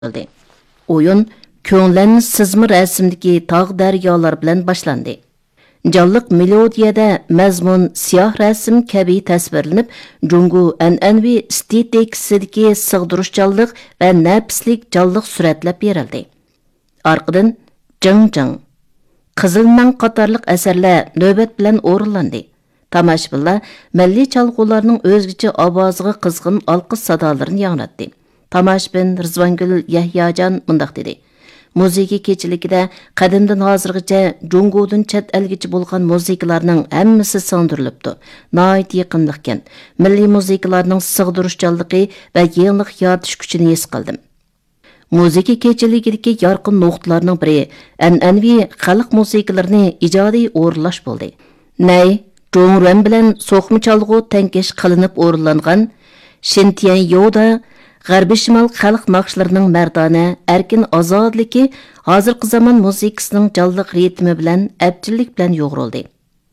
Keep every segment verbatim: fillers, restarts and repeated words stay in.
qildi. O'yin ko'nglan sizmi rasmdagi tog' daryolar bilan boshlandi. Canlıq melodiyada mazmun siyah rasm kabi tasvirlanib, Jungu an'anaviy estetiksidagi sig'diruvchanlik va nafslik canlıq suratlab berildi. Orqadan Jing Jing, Qizilnang qatorliq asarlar navbat bilan o'rinlandi. Tomoshabinlar milliy chalg'ularning o'zgacha ovoziga qizg'in olqish sadolarini yangratdi. Tomoshabin Rizvongul Yahyojon mundaq dedi: Musiqa kechiligida qadimdan hozirgacha Jungodan chet elgacha bo'lgan musiqalarning hammasi singdirilibdi. Nihoyat yaqinlikkan. Milliy musiqalarning sig'diruvchanligi va yangilik yaratish kuchini his qildim. Musiqa kechiligidagi yorqin nuqtalarning biri an'anaviy xalq musiqalarini ijodiy o'rinlash bo'ldi. Nay, Zhongren bilan so'qma chalg'u tankish qilinib o'rinlangan Shintian Yoda G'arbiy Shimol xalq naqshlarining mardona, erkin ozodligi hozirgi zamon musiqasining jonliq ritmi bilan, abjillik bilan yo'g'rildi.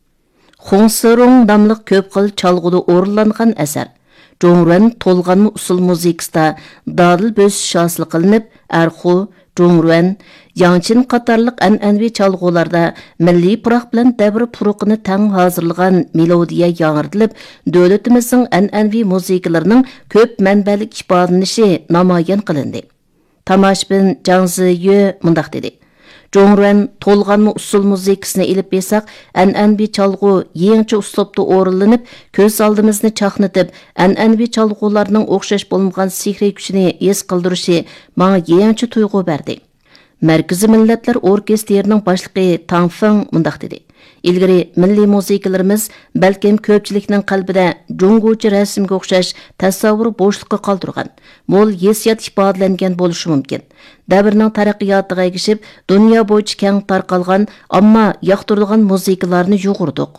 Xongserong nomli ko'p xil chalg'uda o'rinlangan asar. Zhongren to'lg'an usul musiqasida dadil bo'sish hosil qilinib, arxu, Zhongren, Yangchin qatorliq an'anaviy chalg'ularda milliy puroq bilan davr puruqini tang hozirlagan melodiya yangritilib, davlatimizning an'anaviy musiqalarining ko'p manbalik ifodalanishi namoyon qilindi. Tomoshabin Zhang Ziyu mundaq dedi: Zhongren to'lg'anma usul musiqasini ilib besaq, an'anaviy chalg'u yangicha uslubda o'rinlanib, ko'z oldimizni chaqnatib, an'anaviy chalg'ularning o'xshash bo'lmagan sehriy kuchini his qildirishi menga yangicha tuyg'u berdi. Markaziy Millatlar Orkestrining boshlig'i Tang Feng mundaq dedi: Ilgari milliy musiqalarimiz balkim ko'pchilikning qalbida Jungocha rasmga o'xshash tasavvur bo'shliqqa qoldirgan, mo'l hissiyot ifodalangan bo'lishi mumkin. Davrning taraqqiyotiga ergishib, dunyo bo'yicha keng tarqalgan, ammo yoqtirilgan musiqalarni yo'g'irdik.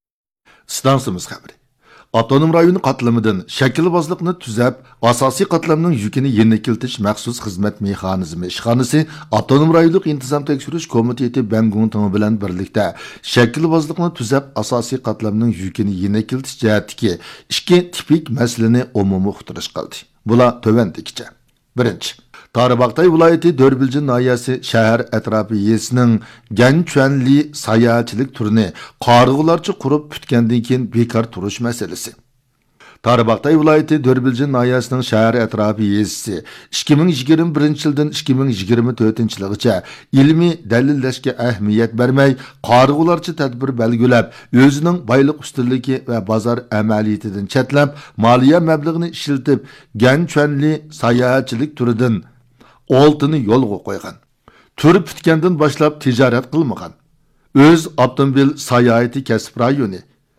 Stansimiz xabari. Avtonom rayon qatlamidan shaklbozlikni tuzab, asosiy qatlamning yukini yerga keltirish maxsus xizmat mexanizmi ishxonasi Avtonom rayonlik intizom tekshirish komiteti Bangun timi bilan birlikda shaklbozlikni tuzab, asosiy qatlamning yukini yerga keltirish jihatdagi ikki tipik masalani umumiy uqtirish qildi. Bular tovandikicha. Birinchi, Taribaqtay viloyati Dörbilcin nahiyasi shahar atrofi yesining ganchuanli sayohatchilik turini qarg'ularcha qurib putgandan keyin bekor turish masalasi. Taribaqtay viloyati Dörbilcin nahiyasining shahar atrofi yesi ikki ming yigirma birinchi yildan ikki ming yigirma to'rtinchi yilgacha ilmiy dalillashga ahamiyat bermay, qarg'ularcha tadbir belgilab, o'zining boylik ustunligi va bozor amaliyatidan chetlab, moliya mablag'ini ishlatib, ganchuanli sayohatchilik turidan oltini yo'lga qo'ygan. Turi putgandan boshlab tijorat qilmagan. O'z avtomobil sayohati kasb rayoni,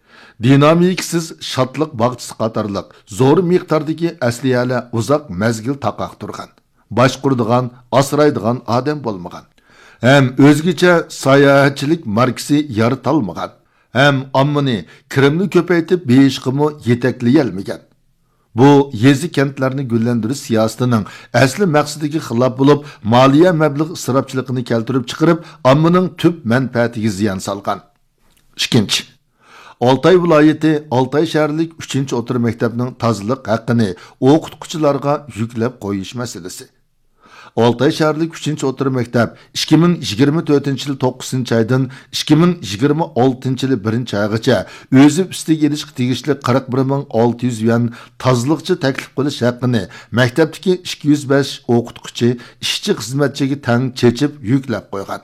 dinamiksiz shodlik bog'chisi qatorliq zo'r miqdordagi asliyalar uzoq mazgil taqoq turgan, boshquradigan, asraydigan odam bo'lmagan. Ham o'zgacha sayohatchilik markasi yaratilmagan. Ham ommani kirimni ko'paytib beshqimi yetaklayolmagan. Bu yezi kentlarni gullantirish siyosatining asli maqsadiga xilof bo'lib, moliya mablag' isrofchiligini keltirib chiqarib, ommaning tub manfaatiga ziyon solgan. Ikkinchi, Oltay viloyati Oltay shaharlik uchinchi o'rta maktabning tozalik haqqini o'qituvchilarga yuklab qo'yish masalasi. Oltay shaharlik uchinchi o'rta maktab ikki ming yigirma to'rtinchi yil to'qqizinchi oydan ikki ming yigirma oltinchi yil birinchi oygacha o'zi ustiga elishga tegishli qirq bir ming olti yuz yuan tozliqchi taklif qilish haqqini maktabdagi ikki yuz besh o'qituvchi, ishchi xizmatchiga tang chechib yuklab qo'ygan.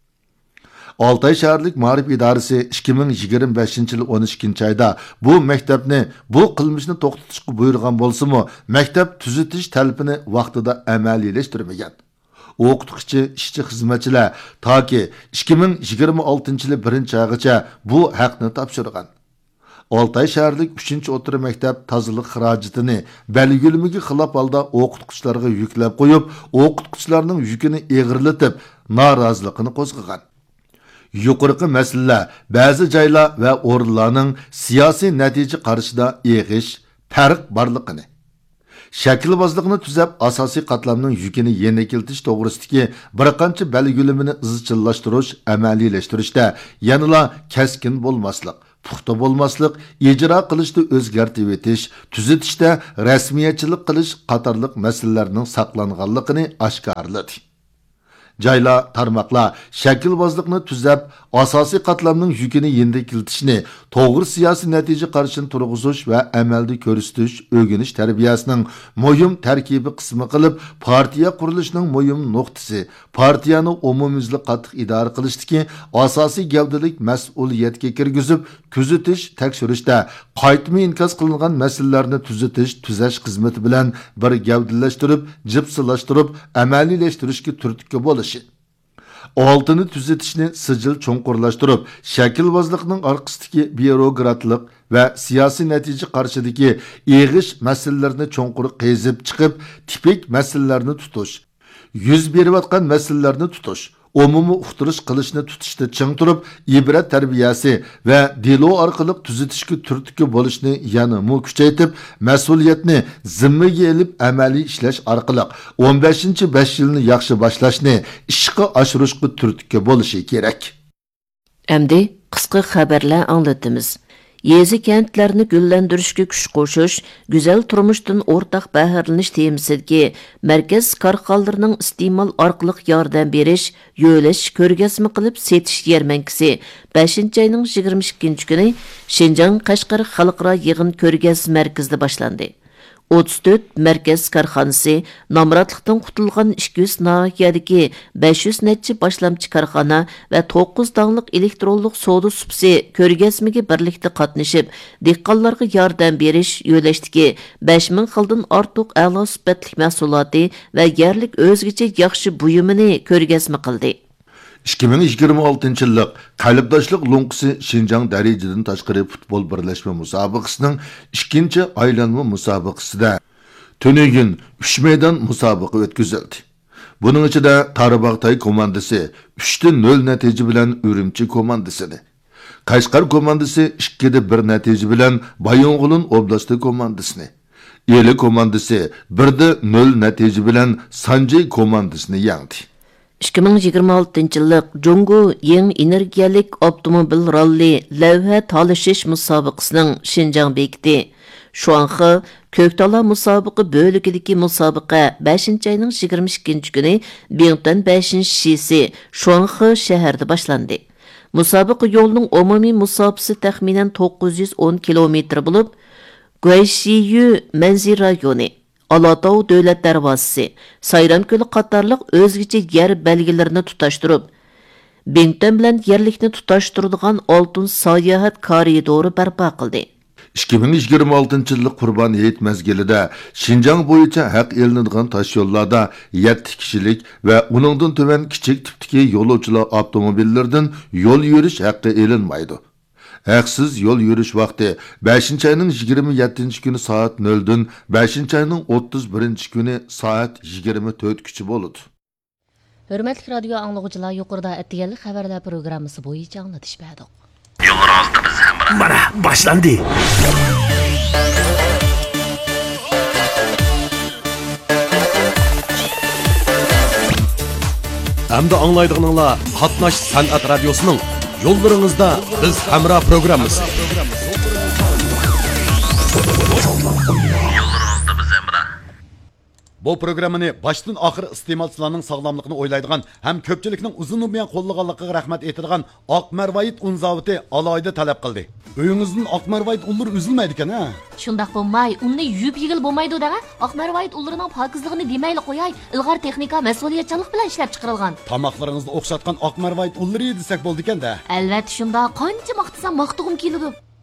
Oltay shaharlik ma'rif idorasi ikki ming yigirma beshinchi yil o'n ikkinchi oyda bu maktabni bu qilmishni to'xtatishga buyurgan bo'lsa-mu, maktab tuzitish talabini vaqtida amaliylashtirmagan. O'qituvchi, ishchi xizmatchilar toki ikki ming yigirma oltinchi yil birinchi oygacha bu haqni topshirgan. Oltay shaharlik uchinchi o'rta maktab tozalik xarajatini belgilamasiga xilof holda o'qituvchilarga yuklab qo'yib, o'qituvchilarning yukini eg'irlatib, noroziligini qo'zg'agan. Yuqorqi masalalar ba'zi joylar va o'rinlarning siyosiy natija qarashida eg'ish, farq borligini, shaklbozlikni tuzab, asosiy qatlamning yukini yerga keltirish to'g'risidagi bir qancha belgilamani izchillashtirish, amaliylashtirish yanada keskin bo'lmaslik, puxta bo'lmaslik, ijro qilishda o'zgartib etish, tuzitishda rasmiyatchilik qilish qatorliq masalalarning saqlanganligini oshkorladi. Jaylar, tarmoqlar shaklbozlikni tuzab, asosiy qatlamning yukini yengillatishni, to'g'ri siyosiy natija qarshini turg'izish va amalda ko'rsatish, o'rganish tarbiyasining muhim tarkibi qismi qilib, partiya qurilishining muhim nuqtasi, partiyani umumyuzli qattiq idora qilishdagi asosiy gavdalik mas'uliyatga kirgizib, kuzatish, tekshirishda qaytma inkos qilingan masalalarni tuzatish, tuzash xizmati bilan bir gavdalashtirib, jipsilashtirib, amaliylashtirish turtki bo'lishi. Altını tüzetişini sicil çoğunqurlaştırıp, şekilbazlıkның arqısındaki bürokratlık ve siyasi netice karşıdaki eğiş meselelerini çoğunquru qezip çıkıp, tipik meselelerini tutuş, yüz berivatkan meselelerini tutuş, umumu uqtırış qilishni tutishda ching turib, ibrat tarbiyasi va dilo orqali tuzatishga turtki bo'lishni yana mu kuchaytib, mas'uliyatni zimmaga olib amaliy ishlash orqali o'n beshinchi besh yilni yaxshi boshlashni ishga oshirishga turtki bo'lishi kerak. Endi qisqa xabarlar anglatamiz. Yezi kentlerini güllendirishga kuch qo'shish, güzel turmuşdan ortaq baharlanish temisidagi merkez karxanalarining iste'mol orqali yordam berish, yo'lash, ko'rgazma qilib setish yarmankisi beshinchi ayning yigirma ikkinchi kuni Şinjan Qashqar xalqaro yig'in ko'rgazma markazida boshlandi. o'ttiz to'rt merkez karxanası, namratlıqdan qutulgan ikki yuz nahiyadagi besh yuz necha boshlamchi karxana va to'qqiz dağlıq elektronlik savdo supsi ko'rgazmaga birlikda qatnashib, dehqonlarga yordam berish, yo'lashdagi besh ming xildan ortiq a'lo sifatli mahsuloti va yerlik o'zgacha yaxshi buyumini ko'rgazma qildi. ikki ming yigirma oltinchi yillik qalbdoshlik lunqisi Şinjan darajadan tashqari futbol birlashma musobaqasining ikkinchi aylanma musobaqasida tunugin uch maydon musobaqa o'tkazildi. Buning ichida Tarabaqtay komandasi uch ta nol natija bilan Urumchi komandasini, Qashqar komandasi ikki ta bir natija bilan Bayonqulun oblasti komandasini, Eli komandasi bir ta nol natija bilan Sanjay komandasini yengdi. ikki ming yigirma oltinchi yillik Jungo Yeng energiyalik avtomobil ralli lavha talashish musobaqasining Şinjan bekiti. Shuanxi Ko'ktala musobaqa bo'ligidagi musobaqa beshinchi ayning yigirma ikkinchi kuni Bington beshinchi shisi Shuanxi shahrida boshlandi. Musobaqa yo'lining umumiy musofasi taxminan to'qqiz yuz o'n kilometr bo'lib, Guayshiyu Manzil rayoni, Alatov Dövlət Darvazası, Sayran Kölü qatarlıq özgücə yer belgilerini tutaştırıb, Bington bilan yerlikni tutaştırdıgan altın sayohat koridoru barpo qildi. ikki ming yigirma oltinchi yillik Qurban hayit mezgilida Şinjan bo'yicha haq elinadigan tosh yo'llarda yetti kishilik va uningdan tuvan kichik tipdagi yo'lovchilar avtomobillaridan yo'l yurish haqqi elinmaydi. Haqsiz yo'l yurish vaqti beshinchi ayning yigirma yettinchi kuni soat nol dan beshinchi ayning o'ttiz birinchi kuni soat yigirma to'rt kichi bo'ladi. Hurmatli radio anglag'uchilar, yuqorida aytilgan xabarlar programmasi bo'yicha anglatish berdik. Yo'llar oldi biz ham. Mana boshlandi. Hamda anglaydiganlar Qatnash san'at radiosining Yo'llaringizda biz hamra programmasi. Bu programmani başdan axir iste'molchilarning sog'lomligini o'ylaydigan ham ko'pchilikning uzun umriyan qo'llaganligiga rahmat aytadigan Oqmarvoyit un zavodi alohida talab qildi. Uyingizning Oqmarvoyit unlari uzilmaydi ekan, ha? Shundaq bo'lmay, unni yub yigil bo'lmaydi da. Oqmarvoyit unlarining pokizligini demayli qo'yay, ilg'or texnika mas'uliyatchanlik bilan ishlab chiqarilgan. Tamoqlaringizni o'xshatgan Oqmarvoyit unlari desak bo'ldi ekan-da. Albatta shunda qancha maqtasam maqtug'im keladi.